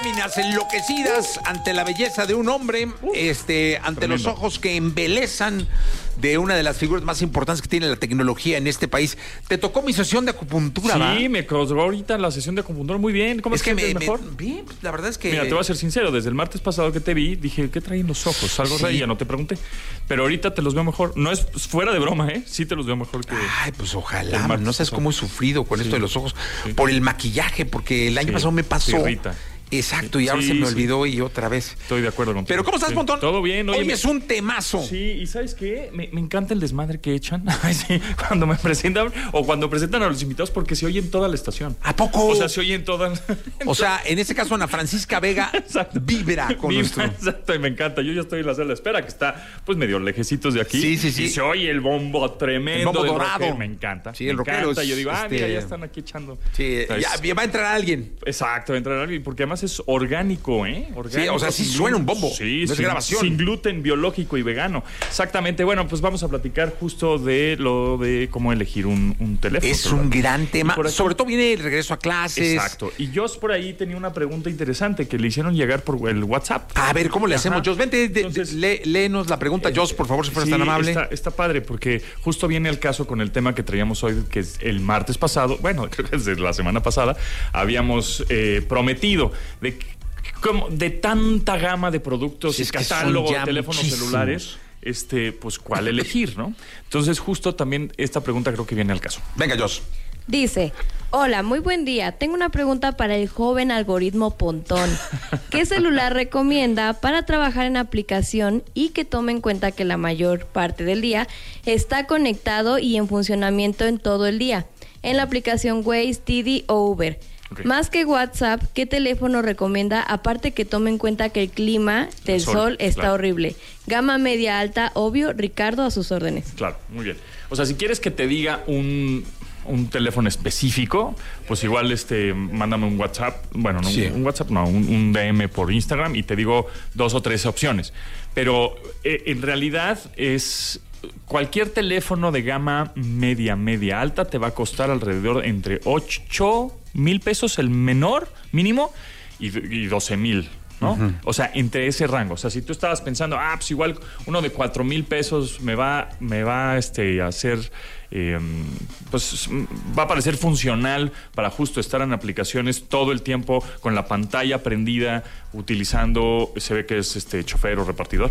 féminas enloquecidas ante la belleza de un hombre, ante los ojos que embelezan de una de las figuras más importantes que tiene la tecnología en este país. ¿Te tocó mi sesión de acupuntura, va? Sí, me tocó ahorita la sesión de acupuntura muy bien. ¿Cómo es que mejor? Bien, la verdad es que... Mira, te voy a ser sincero, desde el martes pasado que te vi, dije, ¿qué traen los ojos? Algo de ahí, ya no te pregunté. Pero ahorita te los veo mejor. No es fuera de broma, ¿eh? Sí te los veo mejor que... Ay, pues ojalá, no sabes cómo he sufrido con esto de los ojos. Sí. Por el maquillaje, porque el año pasado me pasó. Se irrita. Exacto, y ahora se me olvidó y otra vez. Estoy de acuerdo contigo. Pero ¿cómo estás, Pontón? Todo bien. Hoy es un temazo. Sí, y ¿sabes qué? Me encanta el desmadre que echan cuando me presentan o cuando presentan a los invitados porque se oye en toda la estación. ¿A poco? O sea, se oye en toda... O sea, en este caso Ana Francisca Vega vibra con nuestro... Exacto, y me encanta. Yo ya estoy en la sala de espera, que está pues medio lejecitos de aquí. Sí. Y se oye el bombo tremendo. El bombo dorado. Rockero. Me encanta. Sí, el rockero. Yo digo, mira, ya están aquí echando. Sí, ya va a entrar alguien. Exacto, va a entrar alguien, porque además es orgánico, ¿eh? Orgánico, sí, o sea, sí suena un bombo. Sí, no es grabación. Sin gluten, biológico y vegano. Exactamente. Bueno, pues vamos a platicar justo de lo de cómo elegir un teléfono. Es un gran tema. Sobre todo viene el regreso a clases. Exacto. Y Joss por ahí tenía una pregunta interesante que le hicieron llegar por el WhatsApp. A ver, ¿cómo le hacemos, Joss? Vente, léenos la pregunta, Joss, por favor, si fueras tan amable. Está padre, porque justo viene el caso con el tema que traíamos hoy, que es el martes pasado, bueno, creo que desde la semana pasada, habíamos prometido de tanta gama de productos y catálogo de teléfonos celulares, pues cuál elegir, ¿no? Entonces, justo también esta pregunta creo que viene al caso. Venga, Joss. Dice, hola, muy buen día. Tengo una pregunta para el joven algoritmo Pontón. ¿Qué celular recomienda para trabajar en aplicación y que tome en cuenta que la mayor parte del día está conectado y en funcionamiento en todo el día? En la aplicación Waze, Didi o Uber. Okay. Más que WhatsApp, ¿qué teléfono recomienda? Aparte que tome en cuenta que el clima del sol está horrible. Gama media alta, obvio. Ricardo, a sus órdenes. Claro, muy bien. O sea, si quieres que te diga un teléfono específico, pues igual mándame un WhatsApp. Bueno, no, un WhatsApp no, un DM por Instagram y te digo 2 o 3 opciones. Pero en realidad es... Cualquier teléfono de gama media alta te va a costar alrededor entre 8,000 pesos el menor mínimo y 12,000, ¿no? Uh-huh. O sea, entre ese rango. O sea, si tú estabas pensando, pues igual uno de 4,000 pesos me va a hacer... pues va a parecer funcional para justo estar en aplicaciones todo el tiempo con la pantalla prendida, utilizando, se ve que es chofer o repartidor,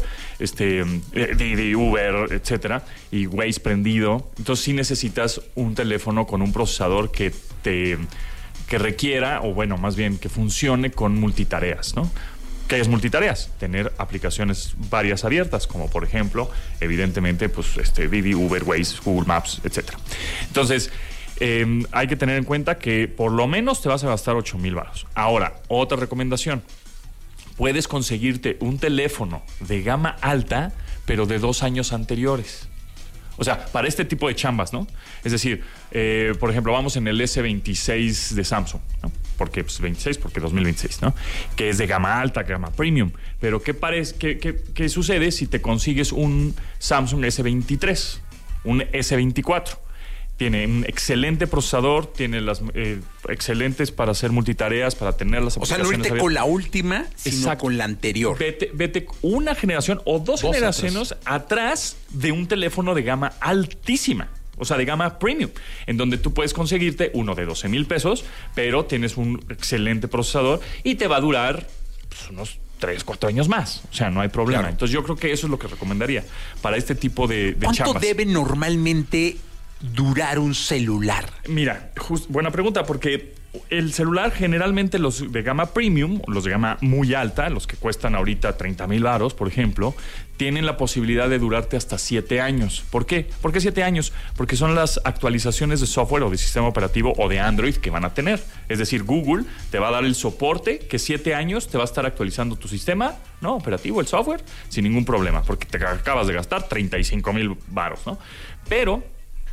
de Uber, etcétera, y Waze prendido. Entonces sí necesitas un teléfono con un procesador que requiera, o bueno, más bien que funcione con multitareas, ¿no? ¿Qué es multitareas? Tener aplicaciones varias abiertas, como por ejemplo, evidentemente, pues Didi, Uber, Waze, Google Maps, etcétera. Entonces, hay que tener en cuenta que por lo menos te vas a gastar 8,000 varos. Ahora, otra recomendación. Puedes conseguirte un teléfono de gama alta, pero de 2 años anteriores. O sea, para este tipo de chambas, ¿no? Es decir, por ejemplo, vamos en el S26 de Samsung, ¿no? Porque 26, porque 2026, ¿no? Que es de gama alta, gama premium. Pero ¿qué sucede si te consigues un Samsung S23, un S24? Tiene un excelente procesador, tiene las excelentes para hacer multitareas, para tener las aplicaciones. O sea, no irte con la última, sino con la anterior. Vete una generación o dos generaciones atrás de un teléfono de gama altísima. O sea, de gama premium, en donde tú puedes conseguirte uno de 12,000 pesos, pero tienes un excelente procesador y te va a durar pues, unos 3-4 años más. O sea, no hay problema. Claro. Entonces, yo creo que eso es lo que recomendaría para este tipo de chambas. ¿Cuánto debe normalmente durar un celular? Mira, buena pregunta, porque el celular generalmente los de gama premium, los de gama muy alta, los que cuestan ahorita 30,000 varos, por ejemplo, tienen la posibilidad de durarte hasta 7 años. ¿Por qué? ¿Por qué 7 años? Porque son las actualizaciones de software o de sistema operativo o de Android que van a tener. Es decir, Google te va a dar el soporte que 7 años te va a estar actualizando tu sistema, ¿no? Operativo, el software, sin ningún problema, porque te acabas de gastar 35,000 varos, ¿no? Pero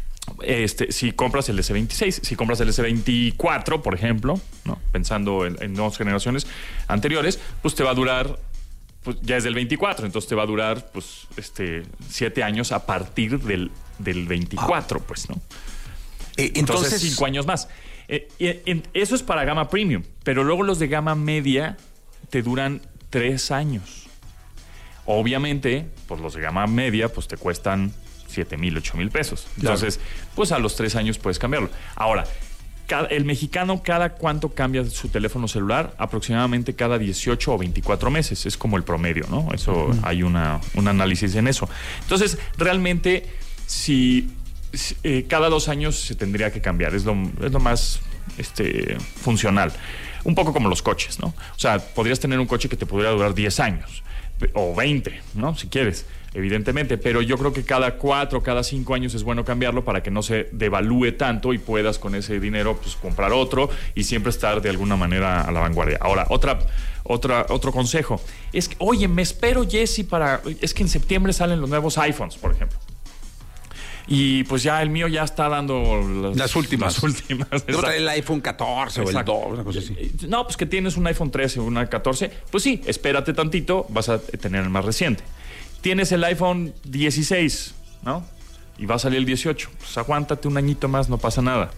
si compras el S26, si compras el S24, por ejemplo, ¿no? Pensando en 2 generaciones anteriores, pues te va a durar, pues ya es del 24, entonces te va a durar pues 7 años a partir del 24, pues, ¿no? Entonces 5 años más. Eso es para gama premium, pero luego los de gama media te duran 3 años. Obviamente, pues los de gama media, pues te cuestan 7,000, 8,000 pesos. Entonces, claro, pues a los 3 años puedes cambiarlo. Ahora, el mexicano, ¿cada cuánto cambia su teléfono celular? Aproximadamente cada 18 o 24 meses. Es como el promedio, ¿no? Eso, hay un análisis en eso. Entonces, realmente, si cada 2 años se tendría que cambiar. Es lo más funcional. Un poco como los coches, ¿no? O sea, podrías tener un coche que te podría durar 10 años. O 20, ¿no? Si quieres, evidentemente. Pero yo creo que cada 4, cada 5 años es bueno cambiarlo para que no se devalúe tanto y puedas con ese dinero pues comprar otro y siempre estar de alguna manera a la vanguardia. Ahora, otro consejo. Es que, oye, me espero, Jessy, es que en septiembre salen los nuevos iPhones, por ejemplo. Y pues ya el mío ya está dando las últimas. No trae el iPhone 14 exacto. O el 2, una cosa así. No, pues que tienes un iPhone 13 o una 14. Pues sí, espérate tantito, vas a tener el más reciente. Tienes el iPhone 16, ¿no? Y va a salir el 18. Pues aguántate un añito más, no pasa nada.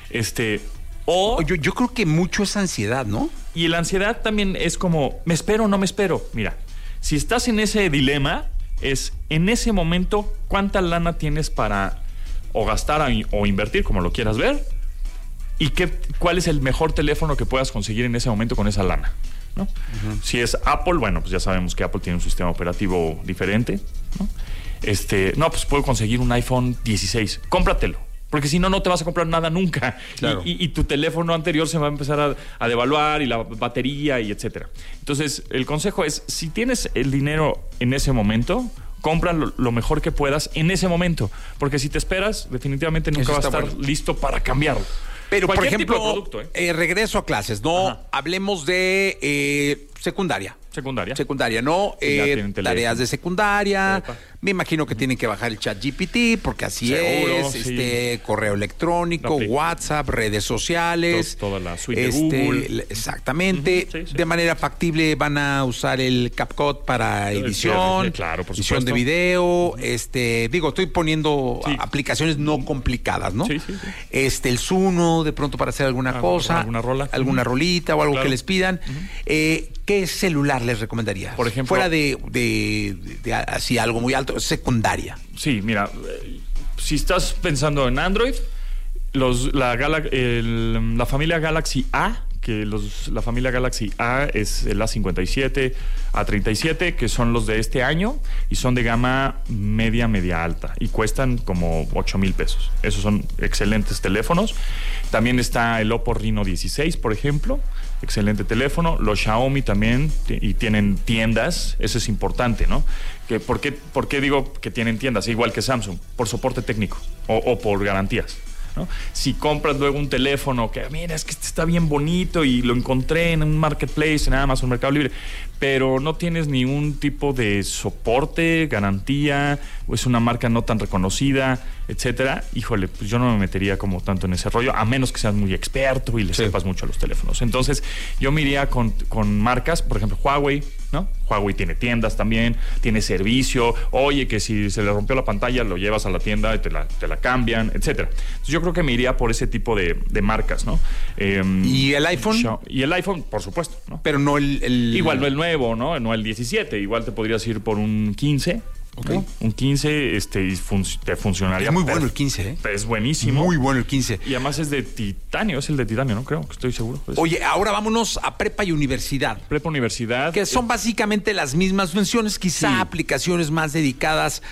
Yo creo que mucho es ansiedad, ¿no? Y la ansiedad también es como, ¿me espero o no me espero? Mira, si estás en ese dilema, es en ese momento cuánta lana tienes para o gastar o invertir, como lo quieras ver, y cuál es el mejor teléfono que puedas conseguir en ese momento con esa lana, ¿no? Si es Apple, bueno, pues ya sabemos que Apple tiene un sistema operativo diferente, ¿no? Pues puedo conseguir un iPhone 16, cómpratelo. Porque si no, no te vas a comprar nada nunca. Claro. Y tu teléfono anterior se va a empezar a devaluar y la batería y etcétera. Entonces, el consejo es, si tienes el dinero en ese momento, compra lo mejor que puedas en ese momento. Porque si te esperas, definitivamente nunca vas a estar listo para cambiarlo. Pero, por ejemplo, regreso a clases, ¿no? Ajá. Hablemos de secundaria, ¿no? Tareas de secundaria. Opa. Me imagino que tienen que bajar el ChatGPT, porque así seguro, es. Sí. Correo electrónico, WhatsApp, redes sociales. Toda la suite de Google. Exactamente. Sí. De manera factible van a usar el CapCut para edición. Claro, por edición supuesto. de video. Estoy poniendo aplicaciones no complicadas, ¿no? Sí. El Zuno, de pronto para hacer alguna cosa. Alguna rolita o algo que les pidan. ¿Qué celular les recomendaría? Por ejemplo, fuera de así algo muy alto, secundaria. Sí, mira, si estás pensando en Android, la familia Galaxy A, la familia Galaxy A es el A57, A37, que son los de este año y son de gama media alta y cuestan como 8,000 pesos. Esos son excelentes teléfonos. También está el Oppo Reno 16, por ejemplo. Excelente teléfono. Los Xiaomi también y tienen tiendas. Eso es importante, ¿no? ¿Por qué digo que tienen tiendas? Igual que Samsung, por soporte técnico o por garantías, ¿no? Si compras luego un teléfono que, mira, es que este está bien bonito y lo encontré en un marketplace, en Amazon, Mercado Libre, pero no tienes ningún tipo de soporte, garantía, o es una marca no tan reconocida, etcétera, híjole, pues yo no me metería como tanto en ese rollo, a menos que seas muy experto y le sepas mucho a los teléfonos. Entonces, yo me iría con marcas, por ejemplo, Huawei, ¿no? Huawei tiene tiendas también, tiene servicio. Oye, que si se le rompió la pantalla, lo llevas a la tienda y te la cambian, etcétera. Entonces, yo creo que me iría por ese tipo de marcas, ¿no? ¿Y el iPhone? Y el iPhone, por supuesto, ¿no? Pero no igual no el nuevo, ¿no? No el 17. Igual te podrías ir por un 15. Okay. ¿No? Un 15 te funcionaría. Es muy bueno el 15, ¿eh? Es buenísimo. Muy bueno el 15. Y además es de titanio, es el de titanio, ¿no? Creo, estoy seguro. Oye, ahora vámonos a prepa y universidad. Prepa, universidad. Que son básicamente las mismas funciones, quizá aplicaciones más dedicadas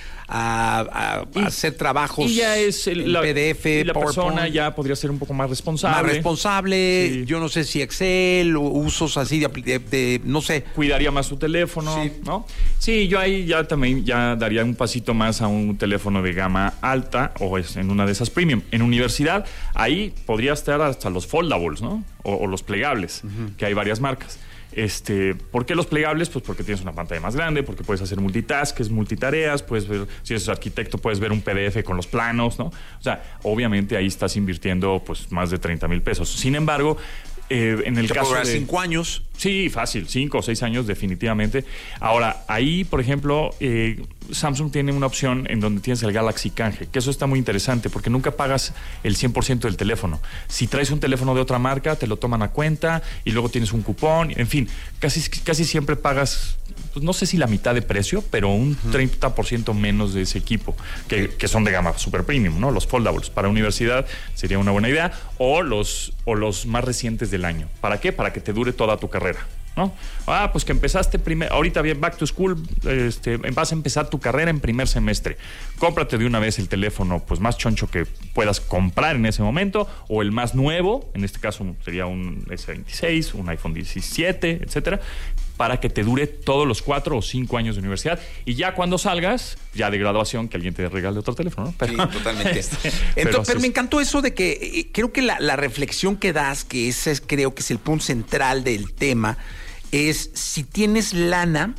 a hacer trabajos y ya es en PDF, y la PowerPoint. Persona ya podría ser un poco más responsable. Más responsable, sí. Yo no sé si Excel o usos así de no sé. Cuidaría más su teléfono, sí. ¿No? Sí, yo ahí ya también daría un pasito más a un teléfono de gama alta o en una de esas premium. En universidad, ahí podría estar hasta los foldables, ¿no? O los plegables, que hay varias marcas. ¿Por qué los plegables? Pues porque tienes una pantalla más grande, porque puedes hacer multitareas, puedes ver, si eres arquitecto, puedes ver un PDF con los planos, ¿no? O sea, obviamente ahí estás invirtiendo pues más de 30,000 pesos. Sin embargo, en el caso de 5 años. Sí, fácil, 5 o 6 años definitivamente. Ahora, ahí, por ejemplo, Samsung tiene una opción en donde tienes el Galaxy Canje, que eso está muy interesante porque nunca pagas el 100% del teléfono. Si traes un teléfono de otra marca, te lo toman a cuenta y luego tienes un cupón. En fin, casi siempre pagas, pues no sé si la mitad de precio, pero un 30% menos de ese equipo, que son de gama super premium, ¿no? Los foldables. Para universidad sería una buena idea, o los más recientes del año. ¿Para qué? Para que te dure toda tu carrera, ¿no? Pues que empezaste ahorita bien, back to school, vas a empezar tu carrera en primer semestre. Cómprate de una vez el teléfono pues más choncho que puedas comprar en ese momento, o el más nuevo, en este caso sería un S26, un iPhone 17, etcétera, para que te dure todos los 4 o 5 años de universidad, y ya cuando salgas, ya de graduación, que alguien te regale otro teléfono, ¿no? Pero, sí, totalmente. Pero me encantó eso de que creo que la reflexión que das, que ese creo que es el punto central del tema, es si tienes lana,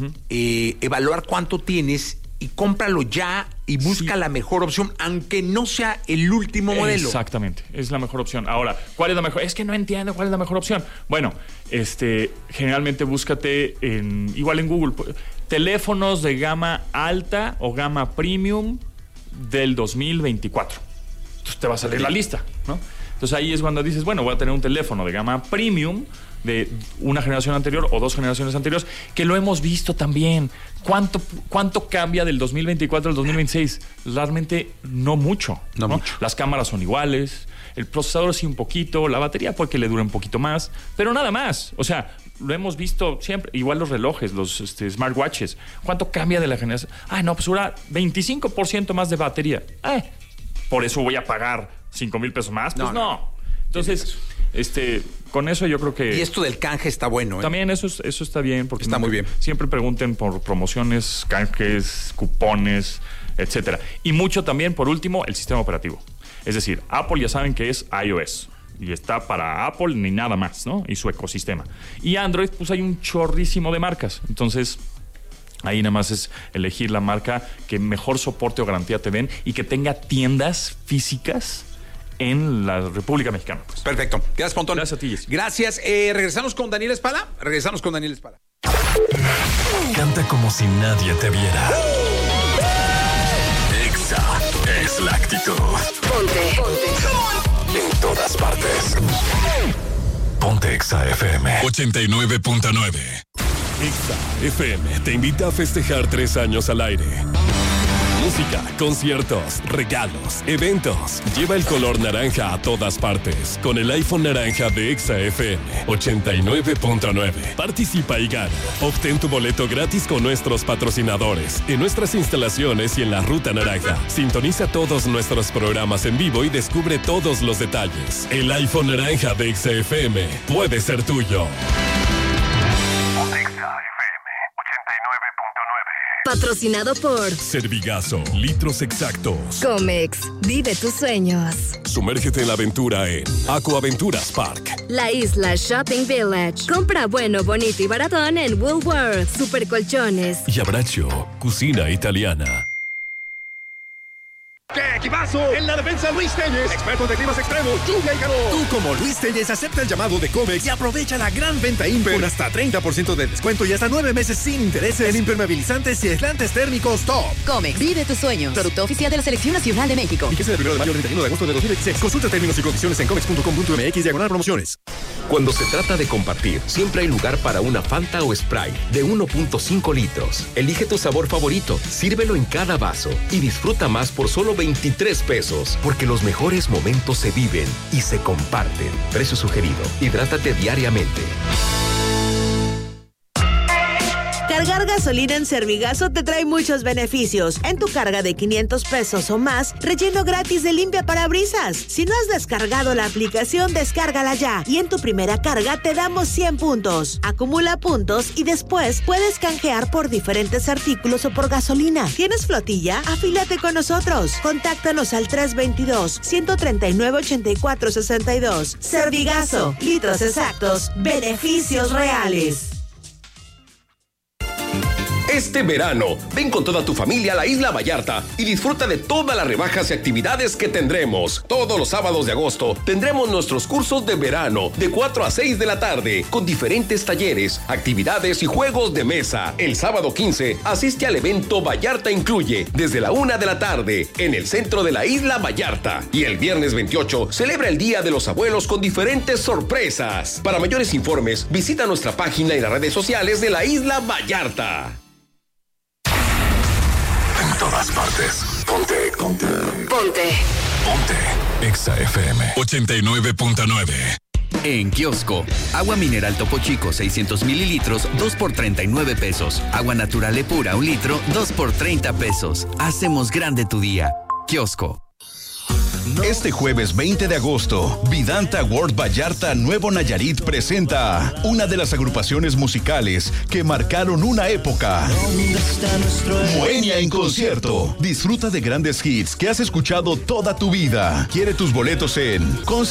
evaluar cuánto tienes y cómpralo ya y busca la mejor opción, aunque no sea el último modelo. Exactamente, es la mejor opción. Ahora, ¿cuál es la mejor? Es que no entiendo cuál es la mejor opción. Bueno, generalmente búscate igual en Google, teléfonos de gama alta o gama premium del 2024. Entonces te va a salir la lista, ¿no? Entonces ahí es cuando dices, bueno, voy a tener un teléfono de gama premium de una generación anterior o 2 generaciones anteriores, que lo hemos visto también. ¿Cuánto cambia del 2024 al 2026? Realmente no mucho. No mucho. Las cámaras son iguales, el procesador sí un poquito, la batería puede que le dure un poquito más, pero nada más. O sea, lo hemos visto siempre. Igual los relojes, los smartwatches. ¿Cuánto cambia de la generación? No, pues dura 25% más de batería. Por eso voy a pagar 5,000 pesos más. Pues no. Entonces, con eso yo creo que... Y esto del canje está bueno, ¿eh? También eso está bien. Porque está muy bien. Siempre pregunten por promociones, canjes, cupones, etcétera. Y mucho también, por último, el sistema operativo. Es decir, Apple ya saben que es iOS. Y está para Apple ni nada más, ¿no? Y su ecosistema. Y Android, pues hay un chorrísimo de marcas. Entonces, ahí nada más es elegir la marca que mejor soporte o garantía te den y que tenga tiendas físicas en la República Mexicana. Pues. Perfecto. Gracias, Pontón. Gracias a ti. Gracias. Regresamos con Daniel Espada. Canta como si nadie te viera. Exa es la actitud. Ponte. En todas partes. Ponte Exa FM 89.9. Exa FM te invita a festejar 3 años al aire. Música, conciertos, regalos, eventos. Lleva el color naranja a todas partes con el iPhone naranja de Exa FM 89.9. Participa y gana. Obtén tu boleto gratis con nuestros patrocinadores en nuestras instalaciones y en la Ruta Naranja. Sintoniza todos nuestros programas en vivo y descubre todos los detalles. El iPhone naranja de Exa FM puede ser tuyo. Patrocinado por Servigazo, litros exactos. Comex, vive tus sueños. Sumérgete en la aventura en Aquaventuras Park. La Isla Shopping Village. Compra bueno, bonito y baratón en Woolworth, Supercolchones. Y Abbraccio, cocina italiana. ¡Qué equipazo! En la defensa, Luis Telles, experto de climas extremos, lluvia y calor. Tú, como Luis Telles, acepta el llamado de Comex y aprovecha la gran venta Imper con hasta 30% de descuento y hasta 9 meses sin intereses en impermeabilizantes y aislantes térmicos top. Comex, vive tus sueños. Producto oficial de la Selección Nacional de México. Fíjese del 1 de mayo al 31 de agosto de 2016. Consulta términos y condiciones en comex.com.mx/promociones. Cuando se trata de compartir, siempre hay lugar para una Fanta o Sprite de 1.5 litros. Elige tu sabor favorito, sírvelo en cada vaso y disfruta más por solo 23 pesos, porque los mejores momentos se viven y se comparten. Precio sugerido. Hidrátate diariamente. Cargar gasolina en Servigaso te trae muchos beneficios. En tu carga de 500 pesos o más, relleno gratis de limpia parabrisas. Si no has descargado la aplicación, descárgala ya. Y en tu primera carga te damos 100 puntos. Acumula puntos y después puedes canjear por diferentes artículos o por gasolina. ¿Tienes flotilla? Afíliate con nosotros. Contáctanos al 322-139-8462. Servigaso. Litros exactos. Beneficios reales. Este verano, ven con toda tu familia a la Isla Vallarta y disfruta de todas las rebajas y actividades que tendremos. Todos los sábados de agosto tendremos nuestros cursos de verano de 4 a 6 de la tarde con diferentes talleres, actividades y juegos de mesa. El sábado 15 asiste al evento Vallarta Incluye desde la 1 de la tarde en el centro de la Isla Vallarta. Y el viernes 28 celebra el Día de los Abuelos con diferentes sorpresas. Para mayores informes, visita nuestra página y las redes sociales de la Isla Vallarta. En todas partes. Ponte. Exa FM 89.9. En Kiosco, agua mineral Topo Chico 600 mililitros, 2 por 39 pesos. Agua natural Epura 1 litro, 2 por 30 pesos. Hacemos grande tu día. Kiosco. Este jueves 20 de agosto, Vidanta World Vallarta Nuevo Nayarit presenta una de las agrupaciones musicales que marcaron una época. Moenia en concierto. Disfruta de grandes hits que has escuchado toda tu vida. Quiere tus boletos en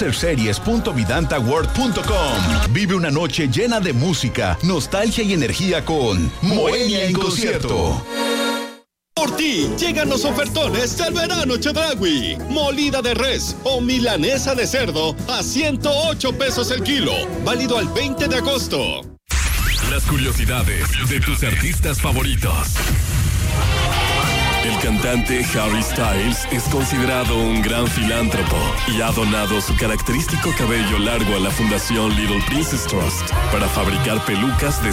concertseries.vidantaworld.com. Vive una noche llena de música, nostalgia y energía con Moenia en concierto. Por ti, llegan los ofertones del verano Chedraui. Molida de res o milanesa de cerdo a 108 pesos el kilo. Válido al 20 de agosto. Las curiosidades de tus artistas favoritos. El cantante Harry Styles es considerado un gran filántropo y ha donado su característico cabello largo a la Fundación Little Princess Trust para fabricar pelucas de